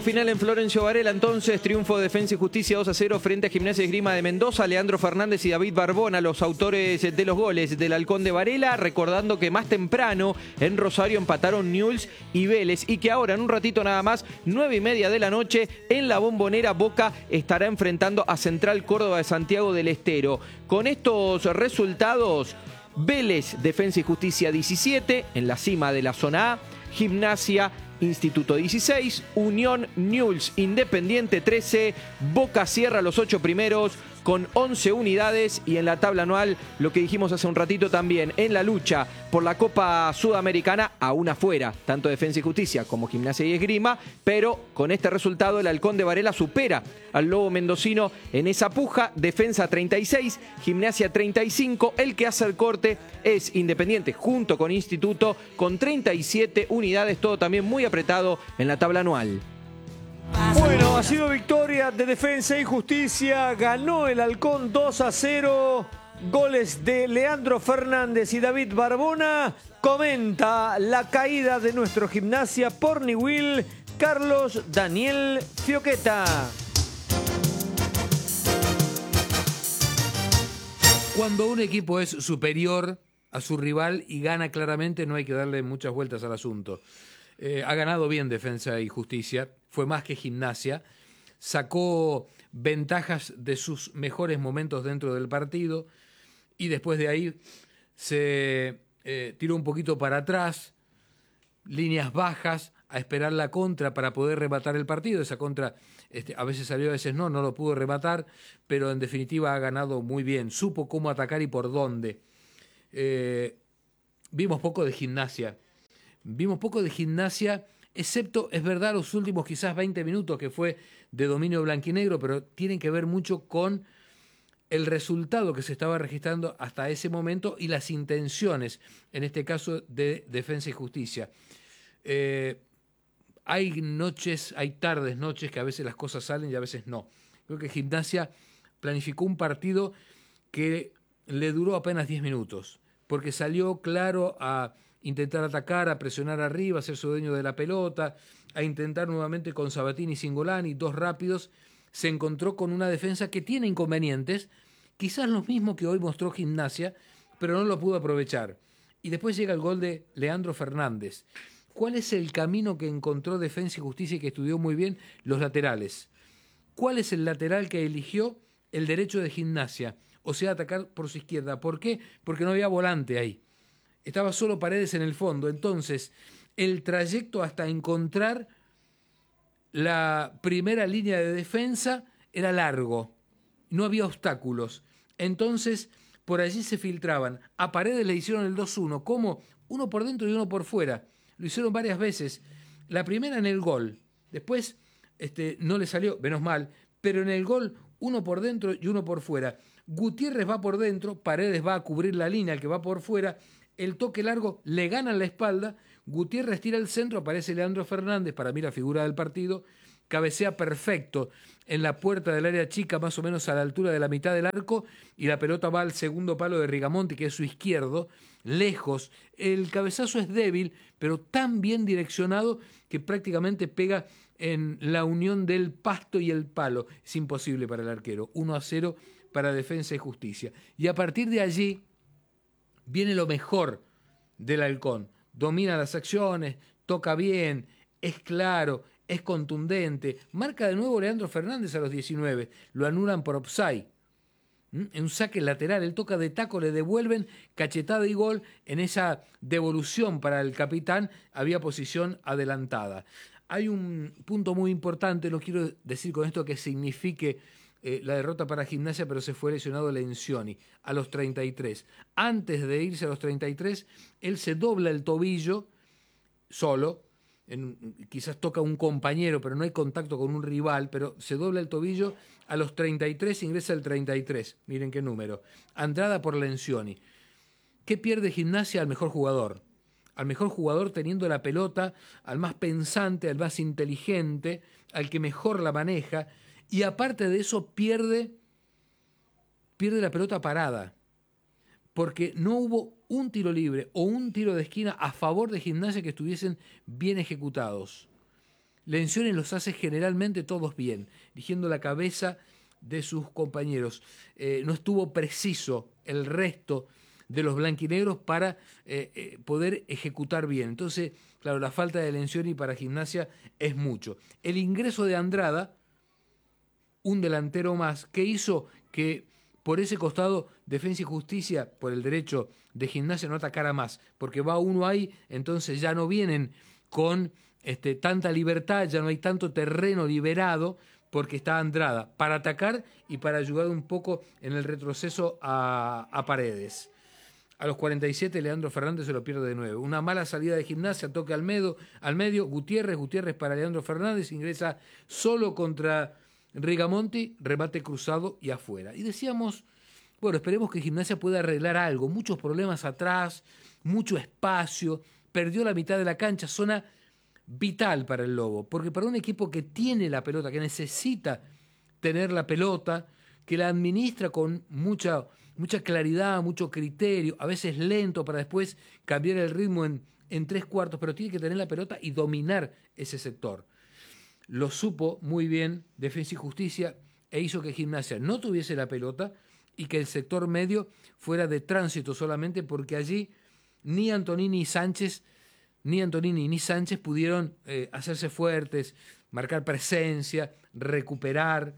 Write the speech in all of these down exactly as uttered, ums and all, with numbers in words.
final en Florencio Varela, entonces, triunfo de Defensa y Justicia dos a cero frente a Gimnasia y Esgrima de Mendoza. Leandro Fernández y David Barbona, los autores de los goles del Halcón de Varela, recordando que más temprano en Rosario empataron Newell's y Vélez y que ahora, en un ratito nada más, nueve y media de la noche, en la Bombonera, Boca estará enfrentando a Central Córdoba de Santiago del Estero. Con estos resultados, Vélez, Defensa y Justicia diecisiete, en la cima de la zona A, Gimnasia, Instituto dieciséis, Unión, Newell's, Independiente trece, Boca cierra los ocho primeros con once unidades y en la tabla anual, lo que dijimos hace un ratito también, en la lucha por la Copa Sudamericana, aún afuera, tanto Defensa y Justicia como Gimnasia y Esgrima, pero con este resultado el Halcón de Varela supera al Lobo Mendocino en esa puja. Defensa treinta y seis, Gimnasia treinta y cinco, el que hace el corte es Independiente junto con Instituto con treinta y siete unidades, todo también muy apretado en la tabla anual. Bueno, ha sido victoria de Defensa y Justicia, ganó el Halcón dos a cero, goles de Leandro Fernández y David Barbona. Comenta la caída de nuestro Gimnasia por Newell, Carlos Daniel Fioqueta. Cuando un equipo es superior a su rival y gana claramente, no hay que darle muchas vueltas al asunto. Eh, ha ganado bien Defensa y Justicia, fue más que Gimnasia, sacó ventajas de sus mejores momentos dentro del partido y después de ahí se eh, tiró un poquito para atrás, líneas bajas, a esperar la contra para poder rematar el partido. Esa contra este, a veces salió, a veces no, no lo pudo rematar, pero en definitiva ha ganado muy bien, supo cómo atacar y por dónde. Eh, vimos poco de Gimnasia. Vimos poco de Gimnasia, excepto, es verdad, los últimos quizás veinte minutos que fue de dominio blanquinegro, pero tienen que ver mucho con el resultado que se estaba registrando hasta ese momento y las intenciones, en este caso de Defensa y Justicia. Eh, hay noches, hay tardes, noches que a veces las cosas salen y a veces no. Creo que Gimnasia planificó un partido que le duró apenas diez minutos, porque salió claro a intentar atacar, a presionar arriba, a ser su dueño de la pelota, a intentar nuevamente con Sabatini y Cingolani, dos rápidos. Se encontró con una defensa que tiene inconvenientes, quizás los mismos que hoy mostró Gimnasia, pero no lo pudo aprovechar. Y después llega el gol de Leandro Fernández. ¿Cuál es el camino que encontró Defensa y Justicia y que estudió muy bien? Los laterales. ¿Cuál es el lateral que eligió? El derecho de Gimnasia, o sea, atacar por su izquierda. ¿Por qué? Porque no había volante ahí. Estaba solo Paredes en el fondo. Entonces, el trayecto hasta encontrar la primera línea de defensa era largo. No había obstáculos. Entonces, por allí se filtraban. A Paredes le hicieron el dos uno. ¿Cómo? Uno por dentro y uno por fuera. Lo hicieron varias veces. La primera en el gol. Después este, no le salió, menos mal. Pero en el gol, uno por dentro y uno por fuera. Gutiérrez va por dentro, Paredes va a cubrir la línea, el que va por fuera. El toque largo le gana en la espalda, Gutiérrez tira el centro, aparece Leandro Fernández, para mí la figura del partido, cabecea perfecto en la puerta del área chica, más o menos a la altura de la mitad del arco, y la pelota va al segundo palo de Rigamonti, que es su izquierdo, lejos. El cabezazo es débil, pero tan bien direccionado que prácticamente pega en la unión del pasto y el palo. Es imposible para el arquero. uno a cero para Defensa y Justicia. Y a partir de allí viene lo mejor del Halcón. Domina las acciones, toca bien, es claro, es contundente. Marca de nuevo Leandro Fernández a los diecinueve. Lo anulan por offside. ¿Mm? En un saque lateral, él toca de taco, le devuelven cachetada y gol. En esa devolución para el capitán había posición adelantada. Hay un punto muy importante, no quiero decir con esto que signifique Eh, la derrota para Gimnasia, pero se fue lesionado Lencioni a los treinta y tres. Antes de irse a los treinta y tres, él se dobla el tobillo solo, en, quizás toca un compañero, pero no hay contacto con un rival, pero se dobla el tobillo a los treinta y tres, ingresa el treinta y tres. Miren qué número. Andrada por Lencioni. ¿Qué pierde Gimnasia? Al mejor jugador. Al mejor jugador teniendo la pelota, al más pensante, al más inteligente, al que mejor la maneja. Y aparte de eso pierde, pierde la pelota parada, porque no hubo un tiro libre o un tiro de esquina a favor de Gimnasia que estuviesen bien ejecutados. Lencioni los hace generalmente todos bien, eligiendo la cabeza de sus compañeros. Eh, no estuvo preciso el resto de los blanquinegros para eh, eh, poder ejecutar bien. Entonces, claro, la falta de Lencioni para Gimnasia es mucho. El ingreso de Andrada, un delantero más, que hizo que por ese costado Defensa y Justicia, por el derecho de Gimnasia, no atacara más, porque va uno ahí, entonces ya no vienen con este, tanta libertad, ya no hay tanto terreno liberado, porque está Andrada para atacar y para ayudar un poco en el retroceso a, a Paredes. A los cuarenta y siete, Leandro Fernández se lo pierde de nuevo. Una mala salida de Gimnasia, toque al medio, al medio Gutiérrez, Gutiérrez para Leandro Fernández, ingresa solo contra Rigamonti, remate cruzado y afuera. Y decíamos, bueno, esperemos que Gimnasia pueda arreglar algo. Muchos problemas atrás, mucho espacio, perdió la mitad de la cancha, zona vital para el Lobo, porque para un equipo que tiene la pelota, que necesita tener la pelota, que la administra con mucha, mucha claridad, mucho criterio, a veces lento para después cambiar el ritmo en, en tres cuartos, pero tiene que tener la pelota y dominar ese sector. Lo supo muy bien Defensa y Justicia e hizo que Gimnasia no tuviese la pelota y que el sector medio fuera de tránsito solamente, porque allí ni Antonini ni Sánchez Ni Antonini ni Sánchez pudieron eh, hacerse fuertes, marcar presencia, recuperar.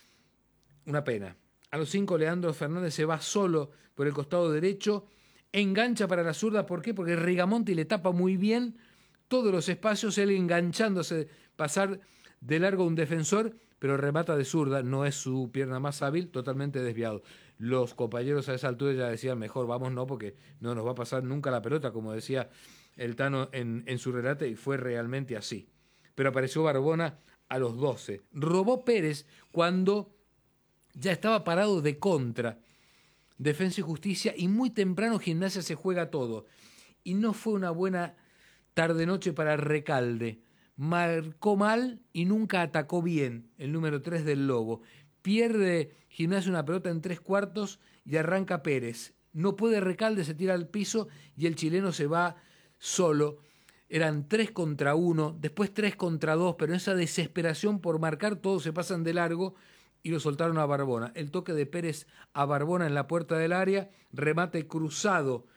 Una pena. A los cinco, Leandro Fernández se va solo por el costado derecho, engancha para la zurda. ¿Por qué? Porque Rigamonti le tapa muy bien todos los espacios, él enganchándose, pasar de largo a un defensor, pero remata de zurda, no es su pierna más hábil, totalmente desviado. Los compañeros a esa altura ya decían, mejor vamos no, porque no nos va a pasar nunca la pelota, como decía el Tano en, en su relato, y fue realmente así. Pero apareció Barbona a los doce. Robó Pérez cuando ya estaba parado de contra Defensa y Justicia, y muy temprano Gimnasia se juega todo. Y no fue una buena tarde-noche para Recalde. Marcó mal y nunca atacó bien el número tres del Lobo. Pierde Gimnasia una pelota en tres cuartos y arranca Pérez. No puede Recalde, se tira al piso y el chileno se va solo. Eran tres contra uno, después tres contra dos, pero en esa desesperación por marcar todos se pasan de largo y lo soltaron a Barbona. El toque de Pérez a Barbona en la puerta del área, remate cruzado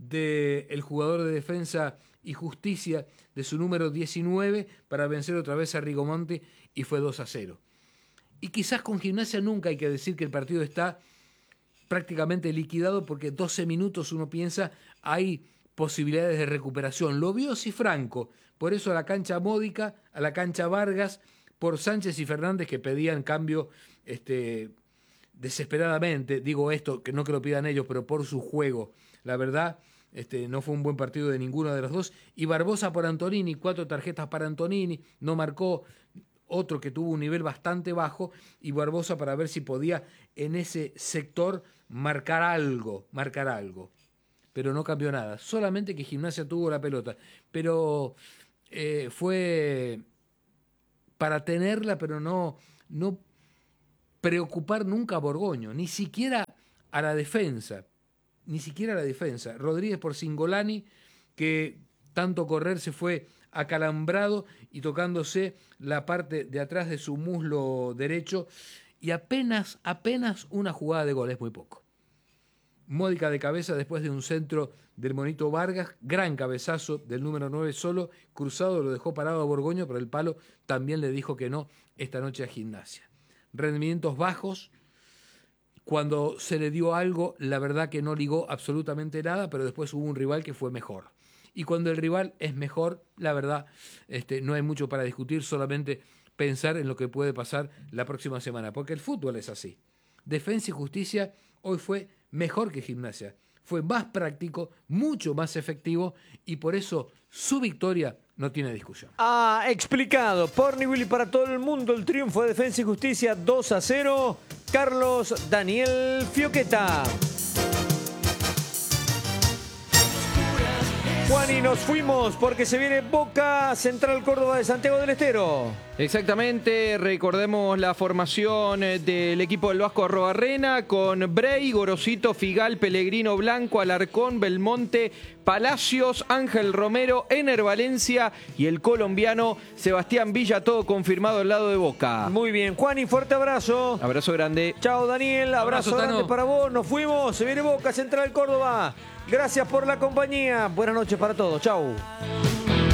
del jugador de Defensa y Justicia de su número diecinueve para vencer otra vez a Rigamonti, y fue dos a cero. Y quizás con Gimnasia nunca hay que decir que el partido está prácticamente liquidado, porque doce minutos uno piensa hay posibilidades de recuperación. Lo vio Cifranco, por eso a la cancha Módica, a la cancha Vargas, por Sánchez y Fernández, que pedían cambio este, desesperadamente. Digo esto, que no que lo pidan ellos, pero por su juego. La verdad, este, no fue un buen partido de ninguno de los dos. Y Barbosa por Antonini, cuatro tarjetas para Antonini, no marcó. Otro que tuvo un nivel bastante bajo, y Barbosa para ver si podía en ese sector marcar algo, marcar algo. Pero no cambió nada, solamente que Gimnasia tuvo la pelota, pero eh, fue para tenerla, pero no, no preocupar nunca a Borgoño, ni siquiera a la defensa, ni siquiera a la defensa. Rodríguez por Cingolani, que tanto correr se fue acalambrado y tocándose la parte de atrás de su muslo derecho, y apenas, apenas una jugada de gol, es muy poco. Módica de cabeza después de un centro del Monito Vargas, gran cabezazo del número nueve solo, cruzado, lo dejó parado a Borgoño, pero el palo también le dijo que no esta noche a Gimnasia. Rendimientos bajos, cuando se le dio algo, la verdad que no ligó absolutamente nada, pero después hubo un rival que fue mejor. Y cuando el rival es mejor, la verdad, este, no hay mucho para discutir, solamente pensar en lo que puede pasar la próxima semana, porque el fútbol es así. Defensa y Justicia hoy fue mejor que Gimnasia, fue más práctico, mucho más efectivo, y por eso su victoria no tiene discusión. Ha explicado por Newell y para todo el mundo el triunfo de Defensa y Justicia dos a cero, Carlos Daniel Fioqueta. Juan, y nos fuimos porque se viene Boca Central Córdoba de Santiago del Estero. Exactamente, recordemos la formación del equipo del Vasco Arrobarrena con Brey, Gorosito, Figal, Pellegrino, Blanco, Alarcón, Belmonte, Palacios, Ángel Romero, Ener Valencia y el colombiano Sebastián Villa, todo confirmado al lado de Boca. Muy bien, Juani, fuerte abrazo. Abrazo grande. Chao, Daniel, abrazo, Abrazo, grande Tano. para vos. Nos fuimos, se viene Boca, Central Córdoba. Gracias por la compañía. Buenas noches para todos. Chau.